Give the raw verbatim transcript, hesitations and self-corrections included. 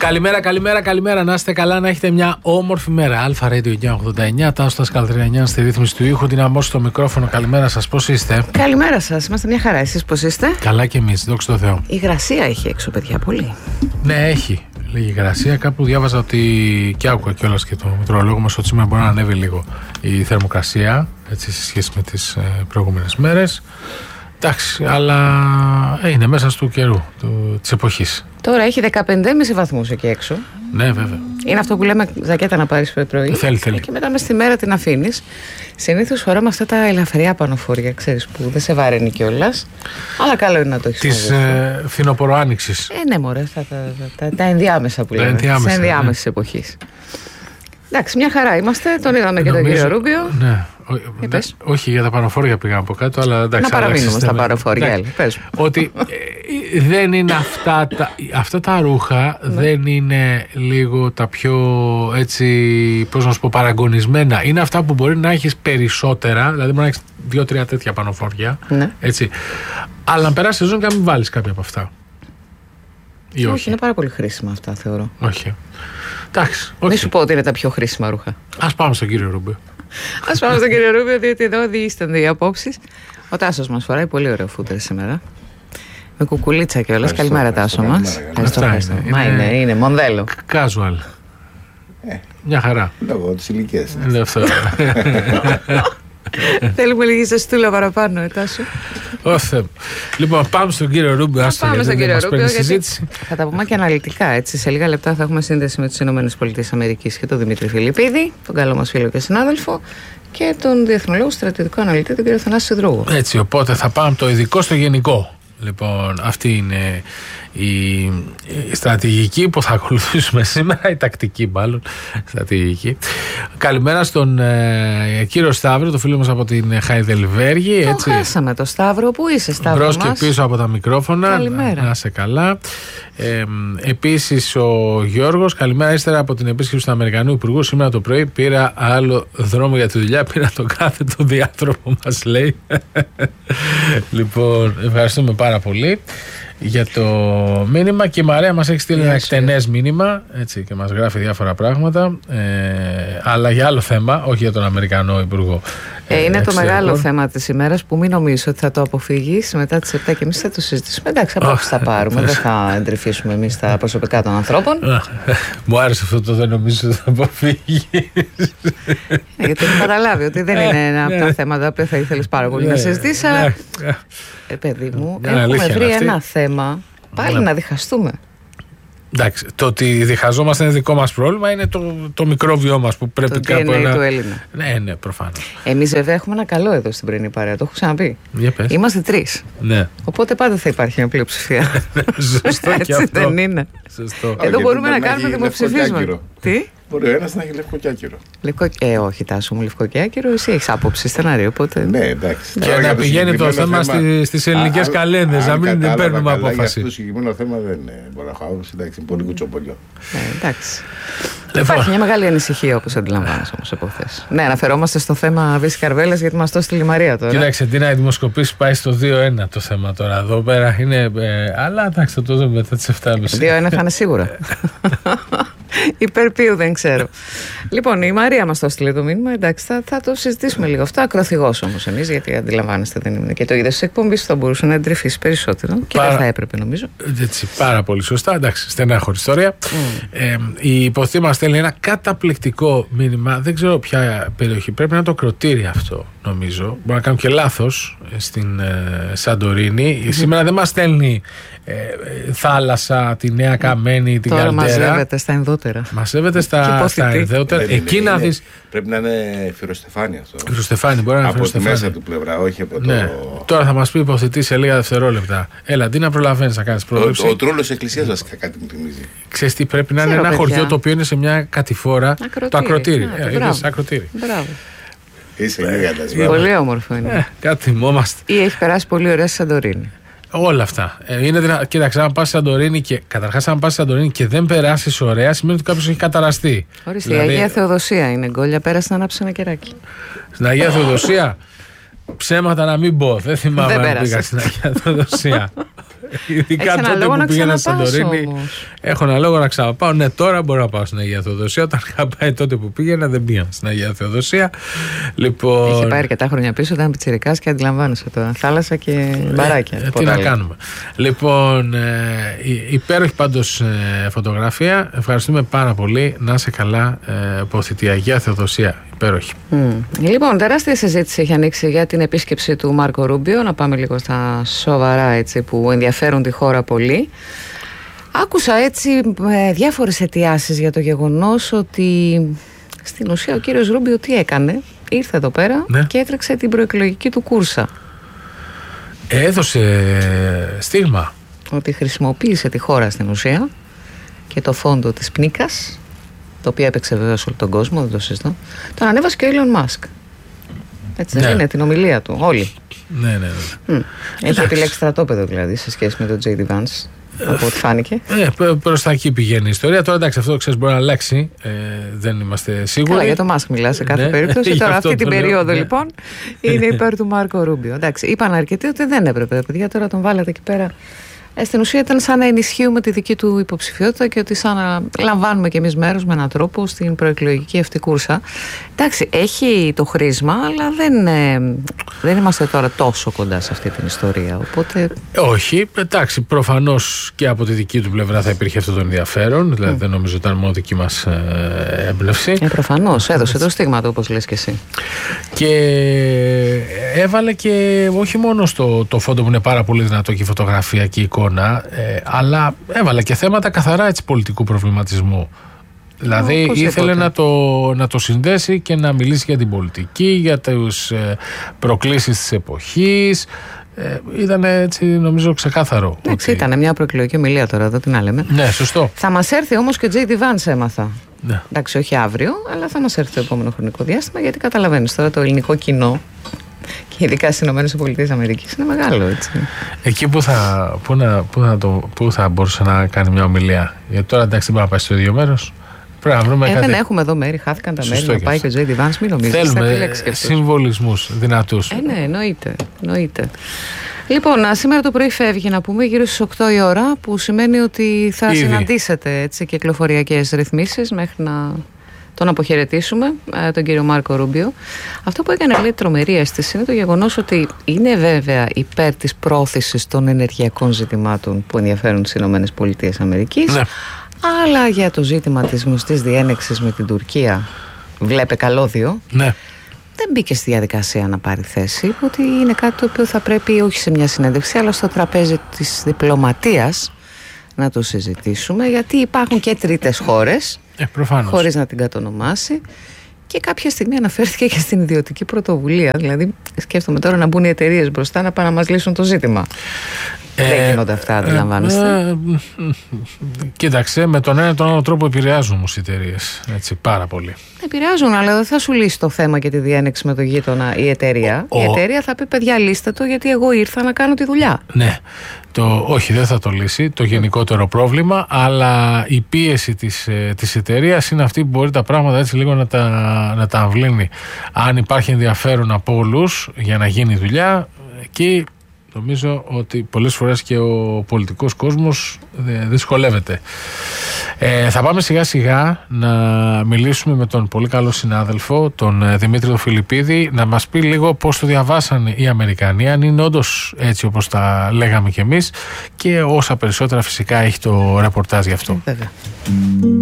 Καλημέρα, καλημέρα, καλημέρα. Να είστε καλά, να έχετε μια όμορφη μέρα. Αλφα Radio εννιακόσια ογδόντα εννιά, Τάσος Καλτρινιάν στη ρύθμιση του ήχου, Δυναμό στο μικρόφωνο. Καλημέρα σας, πώς είστε? Καλημέρα σας, είμαστε μια χαρά. Εσείς πώς είστε? Καλά και εμείς, δόξα τω Θεώ. Η υγρασία έχει έξω, παιδιά, πολύ. Ναι, έχει λίγη υγρασία. Κάπου διάβαζα ότι και άκουγα κιόλας και το μετρολόγο μας ότι σήμερα μπορεί να ανέβει λίγο η θερμοκρασία, έτσι, σε σχέση με τις ε, προηγούμενες μέρες. Εντάξει, αλλά είναι μέσα του καιρού, του, της εποχής. Τώρα έχει δεκαπέντε κόμμα πέντε βαθμούς εκεί έξω. Ναι, βέβαια. Είναι αυτό που λέμε ζακέτα να πάρεις πρωί. Θέλει, θέλει. Και μετά μες στη μέρα την αφήνεις. Συνήθως φοράμε αυτά τα ελαφριά πανοφόρια, ξέρεις, που δεν σε βαραίνει κιόλας. Αλλά καλό είναι να το έχεις. Της ε, φθινοποροάνοιξης. Ε, ναι, μωρέ, τα, τα, τα, τα ενδιάμεσα που λέμε. Ενδιάμεσα, της ενδιάμεσης ναι. εποχής. Εντάξει, μια χαρά είμαστε. Τον είδαμε και Νομίζω, τον κύριο Ρούμπιο. Ναι. Ό, ναι, όχι για τα πανοφόρια πήγα από κάτω, αλλά εντάξει. Να παραμείνουμε στα πανοφόρια. Ότι ε, δεν είναι αυτά τα, αυτά τα ρούχα, ναι. Δεν είναι λίγο τα πιο έτσι, πώς να σου πω, παραγωνισμένα. Είναι αυτά που μπορεί να έχεις περισσότερα, δηλαδή μπορεί να έχεις δύο-τρία τέτοια πανοφόρια. Ναι. Έτσι. Αλλά να περάσει σεζόν και να μην βάλεις κάποια από αυτά. Ή όχι, όχι, είναι πάρα πολύ χρήσιμα αυτά, θεωρώ. Όχι. Εντάξει. Μην σου πω ότι είναι τα πιο χρήσιμα ρούχα. Ας πάμε στον κύριο Ρούμπιο. Ας πάμε στον κύριο Ρούμπιο, διότι εδώ διήστανται οι απόψεις. Ο Τάσος μας φοράει πολύ ωραίο φούτερ σήμερα. Με κουκουλίτσα κιόλας. Καλημέρα, Τάσο μας. Ευχαριστώ, ευχαριστώ. Μα είναι, είναι μοντέλο. Casual. Ε, Μια χαρά. Λόγω της ηλικίας. Είναι αυτό. Θέλουμε λίγη ζεστούλα παραπάνω, ε, Τάσο. Όχι. Λοιπόν, πάμε στον κύριο Ρούμπιο. Πάμε στον κύριο Ρούμπιο. Θα τα πούμε και αναλυτικά. Έτσι. Σε λίγα λεπτά θα έχουμε σύνδεση με τις ΗΠΑ και τον Δημήτρη Φιλιππίδη, τον καλό μας φίλο και συνάδελφο, και τον διεθνολόγο στρατιωτικό αναλυτή, τον κύριο Θανάση Σιδρούγου. Έτσι, οπότε θα πάμε από το ειδικό στο γενικό. Λοιπόν, αυτή είναι η, η στρατηγική που θα ακολουθήσουμε σήμερα, η τακτική μάλλον στρατηγική. Καλημέρα στον ε, κύριο Σταύρο, το φίλο μας από την Χαϊδελβέργη. Το έτσι. χάσαμε το Σταύρο, πού είσαι Σταύρο? Μπρος και πίσω από τα μικρόφωνα. Καλημέρα. Να είσαι καλά. Ε, επίσης ο Γιώργος, καλημέρα, ύστερα από την επίσκεψη του Αμερικανού Υπουργού σήμερα το πρωί πήρα άλλο δρόμο για τη δουλειά, πήρα τον κάθετο διάτροπο, μας λέει. Λοιπόν, ευχαριστούμε πάρα πολύ για το μήνυμα, και η Μαρία μας έχει στείλει ένα εκτενές μήνυμα, έτσι, και μας γράφει διάφορα πράγματα, ε, αλλά για άλλο θέμα, όχι για τον Αμερικανό Υπουργό. Ε, είναι εξαιρετικό. Το μεγάλο θέμα της ημέρας που μην νομίζεις ότι θα το αποφύγεις. Μετά τις επτά και μισή θα το συζητήσουμε. Εντάξει, απόψεις θα πάρουμε. Δεν θα εντρυφήσουμε εμείς τα προσωπικά των ανθρώπων. Μου άρεσε αυτό το δεν νομίζω ότι θα αποφύγεις. Γιατί έχω καταλάβει ότι δεν είναι ένα από τα θέματα που θα ήθελες πάρα πολύ να συζητήσεις. Αλλά, ε, παιδί μου, έχουμε βρει ένα θέμα. Πάλι να διχαστούμε. Εντάξει, το ότι διχαζόμαστε είναι δικό μας πρόβλημα, είναι το, το μικρόβιό μας που πρέπει το κάπου να... του Έλληνα. Ναι, ναι, προφανώς. Εμείς βέβαια έχουμε ένα καλό εδώ στην πρωινή παρέα, το έχω ξαναπεί. Για πες. Είμαστε τρεις. Ναι. Οπότε πάντα θα υπάρχει μια πλειοψηφία. Σωστό. Έτσι και αυτό. δεν είναι? Σωστό. Εδώ μπορούμε να κάνουμε δημοψηφίσματα. Τι? Μπορεί ο ένας να έχει λευκό και άκυρο. Λευκό... Ε, όχι, Τάσο μου, λευκό και άκυρο. Εσύ έχεις άποψη στεναρή, οπότε. Ναι, εντάξει. Και να πηγαίνει το θέμα, θέμα στις ελληνικές καλένδες, να μην παίρνουμε απόφαση. Για αυτό το συγκεκριμένο θέμα δεν μπορώ να έχω άποψη. Εντάξει, είναι πολύ κουτσοπολιό. Ε, εντάξει. Υπάρχει μια μεγάλη ανησυχία, όπως αντιλαμβάνεσαι όμως από χθες. Ναι, αναφερόμαστε στο θέμα Βύση Καρβέλας, γιατί μας το έστειλε η Μαρία τώρα. Κοίταξε, τι να, η δημοσκοπήση πάει στο δύο ένα το θέμα τώρα. Εδώ πέρα είναι. Ε, αλλά εντάξει, θα το δούμε μετά τις επτά και μισή. δύο ένα θα είναι σίγουρα. Υπέρ ποιου δεν ξέρω. Λοιπόν, η Μαρία μας το έστειλε το μήνυμα. Εντάξει, θα, θα το συζητήσουμε λίγο αυτό. Ακροθυγός όμως εμείς, γιατί αντιλαμβάνεστε δεν είναι και το είδος της εκπομπής, θα μπορούσε να εντρυφήσει περισσότερο. Και Πάρα... δεν θα έπρεπε, νομίζω. Έτσι, πάρα πολύ σωστά. Εντάξει, στενάχωρη ιστορία. Mm. Ε, η υποθή μας στέλνει ένα καταπληκτικό μήνυμα. Δεν ξέρω ποια περιοχή. Πρέπει να το Ακροτήρι αυτό, νομίζω. Μπορεί να κάνω και λάθος στην ε, Σαντορίνη. Mm. Σήμερα δεν μας στέλνει ε, θάλασσα, τη Νέα Καμένη, την Τώρα Καλτέρα. Μαζεύεται στα ενδότερα. Μαζεύεται στα, στα ενδότερα. Εκεί να δεις. Πρέπει να είναι Φιροστεφάνη αυτό. Φιροστεφάνη, μπορεί να είναι από τη μέσα του πλευρά, όχι από το. Ναι. Τώρα θα μας πει υποθετή σε λίγα δευτερόλεπτα. Έλα, τι να προλαβαίνεις να κάνεις πρόβλεψη. Ο, ο τρόλος εκκλησίας βασικά κάτι μου θυμίζει. Ξέρεις τι, πρέπει να είναι ένα παιδιά. χωριό το οποίο είναι σε μια κατηφόρα. Ακροτήρι. Το Ακροτήρι. Α, ε, είδες, Ακροτήρι. Μπράβο. Είσαι γίγαντας. Πολύ όμορφο είναι. Ε, κάτι θυμόμαστε. Ή έχει περάσει πολύ ωραία στη Σαντορίνη. Όλα αυτά. Ε, είναι δυνα... Κοίταξε, αν πας στη Σαντορίνη και καταρχάς, αν πας στη Σαντορίνη και δεν περάσεις ωραία, σημαίνει ότι κάποιος έχει καταραστεί. Ορίστε, δηλαδή... η Αγία Θεοδοσία είναι γκόλια, πέρασε να ανάψει ένα κεράκι. Στην Αγία Θεοδοσία, ψέματα να μην πω. Δεν θυμάμαι αν πήγα στην Αγία Θεοδοσία. Ειδικά τότε που πήγαινα στη Σαντορίνη. Έχω ένα λόγο να ξαναπάω. Ναι, τώρα μπορώ να πάω στην Αγία Θεοδοσία. Όταν είχα πάει τότε που πήγαινα, δεν πήγαινα στην Αγία Θεοδοσία. Λοιπόν... Είχε πάει αρκετά χρόνια πίσω, ήταν πιτσιρικάς και αντιλαμβάνεσαι τώρα. Θάλασσα και μπαράκια. Ε, τι να κάνουμε. Λοιπόν, ε, υπέροχη πάντως ε, φωτογραφία. Ευχαριστούμε πάρα πολύ. Να είσαι καλά, ε, Πόθητη Αγία Θεοδοσία. Υπέροχη. Mm. Λοιπόν, τεράστια συζήτηση έχει ανοίξει για την επίσκεψη του Μάρκο Ρούμπιο. Να πάμε λίγο στα σοβαρά, έτσι, που ενδιαφέρουν τη χώρα πολύ. Άκουσα έτσι ε, διάφορες αιτιάσεις για το γεγονός ότι στην ουσία ο κύριος Ρούμπιο τι έκανε? Ήρθε εδώ πέρα, ναι, και έτρεξε την προεκλογική του κούρσα. Έδωσε στίγμα. Ότι χρησιμοποίησε τη χώρα στην ουσία και το φόντο της πνίκας, το οποίο έπαιξε βέβαια σε όλο τον κόσμο, δεν το συζητώ. Τον ανέβασε και ο Elon Musk. Έτσι, ναι, δεν είναι, την ομιλία του, όλοι. Ναι, ναι, ναι. Mm. Έχει επιλέξει στρατόπεδο δηλαδή σε σχέση με τον τζέι ντι Vance, από ό,τι φάνηκε. Ε, προς τα εκεί πηγαίνει η ιστορία. Τώρα εντάξει, αυτό ξέρεις μπορεί να αλλάξει. Ε, δεν είμαστε σίγουροι. Καλά, για τον Musk μιλά σε κάθε, ναι, περίπτωση. Τώρα αυτή την περίοδο, ναι, λοιπόν είναι υπέρ του Μάρκο Ρούμπιο. Εντάξει, είπαν αρκετοί ότι δεν έπρεπε, παιδιά, τώρα τον βάλατε εκεί πέρα. Ε, στην ουσία ήταν σαν να ενισχύουμε τη δική του υποψηφιότητα και ότι σαν να λαμβάνουμε κι εμείς μέρος με έναν τρόπο στην προεκλογική αυτή κούρσα. Εντάξει, έχει το χρήσμα, αλλά δεν, ε, δεν είμαστε τώρα τόσο κοντά σε αυτή την ιστορία. Οπότε... Όχι, εντάξει, προφανώς και από τη δική του πλευρά θα υπήρχε αυτό το ενδιαφέρον. Δηλαδή mm. δεν νομίζω ότι ήταν μόνο δική μας ε, έμπνευση. Ε, προφανώς, έδωσε το στίγμα του, όπως λες και εσύ. Και έβαλε και όχι μόνο στο το φόντο που είναι πάρα πολύ δυνατό και η φωτογραφία και η εικόνα. Ε, αλλά έβαλε και θέματα καθαρά έτσι πολιτικού προβληματισμού. Δηλαδή oh, ήθελε να το, να το συνδέσει και να μιλήσει για την πολιτική, για τις ε, προκλήσεις της εποχής. Ε, ήταν έτσι νομίζω ξεκάθαρο. Εντάξει, ότι... ήταν μια προεκλογική ομιλία τώρα, εδώ τι να λέμε. Ναι, σωστό. Θα μας έρθει όμως και τζέι ντι Vance, έμαθα. Ναι. Εντάξει, όχι αύριο, αλλά θα μας έρθει το επόμενο χρονικό διάστημα, γιατί καταλαβαίνεις τώρα το ελληνικό κοινό. Και ειδικά στις ΗΠΑ είναι μεγάλο, έτσι. Εκεί που θα, που να, που να το, που θα μπορούσε να κάνει μια ομιλία? Γιατί τώρα εντάξει δεν πάει να πάει στο ίδιο μέρος. Πρέπει να βρούμε ε, κάτι. Δεν έχουμε εδώ μέρη, χάθηκαν τα μέρη να πάει και ο τζέι ντι Vance, μην νομίζεις. Θέλουμε συμβολισμούς δυνατούς. Ε, ναι, εννοείται, εννοείται. Λοιπόν, σήμερα το πρωί φεύγει, να πούμε, γύρω στις οκτώ η ώρα, που σημαίνει ότι θα Ήδη. συναντήσετε έτσι κυκλοφοριακές ρυθμίσεις μέχρι να τον αποχαιρετήσουμε, τον κύριο Μάρκο Ρούμπιο. Αυτό που έκανε, λέει, τρομερή αίσθηση είναι το γεγονός ότι είναι βέβαια υπέρ της πρόθεσης των ενεργειακών ζητημάτων που ενδιαφέρουν τις ΗΠΑ, ναι, αλλά για το ζήτημα της γνωστής διένεξης με την Τουρκία, βλέπε καλώδιο, ναι, δεν μπήκε στη διαδικασία να πάρει θέση. Είπε ότι είναι κάτι το οποίο θα πρέπει όχι σε μια συνέντευξη, αλλά στο τραπέζι της διπλωματίας να το συζητήσουμε, γιατί υπάρχουν και τρίτες χώρες, ε, χωρίς να την κατονομάσει, και κάποια στιγμή αναφέρθηκε και στην ιδιωτική πρωτοβουλία. Δηλαδή σκέφτομαι τώρα να μπουν οι εταιρείες μπροστά να πάνε να μας λύσουν το ζήτημα. Ε, δεν γίνονται αυτά, αντιλαμβάνεστε. Ε, ε, κοίταξε, με τον ένα ή τον άλλο τρόπο επηρεάζουν όμως οι εταιρείες, έτσι, πάρα πολύ. Επηρεάζουν, αλλά δεν θα σου λύσει το θέμα και τη διένεξη με τον γείτονα η εταιρεία. Ο, η εταιρεία θα πει, παιδιά, λύστε το, γιατί εγώ ήρθα να κάνω τη δουλειά. Ναι. Το, όχι, δεν θα το λύσει το γενικότερο πρόβλημα, αλλά η πίεση της, της εταιρείας είναι αυτή που μπορεί τα πράγματα έτσι λίγο να τα, να τα αμβλύνει. Αν υπάρχει ενδιαφέρον από όλους για να γίνει δουλειά, εκεί νομίζω ότι πολλές φορές και ο πολιτικός κόσμος δυσκολεύεται. Ε, θα πάμε σιγά σιγά να μιλήσουμε με τον πολύ καλό συνάδελφο, τον Δημήτρη Φιλιππίδη, να μας πει λίγο πώς το διαβάσαν οι Αμερικανοί, αν είναι όντως έτσι όπως τα λέγαμε κι εμείς, και όσα περισσότερα φυσικά έχει το ρεπορτάζ γι' αυτό. Βέβαια.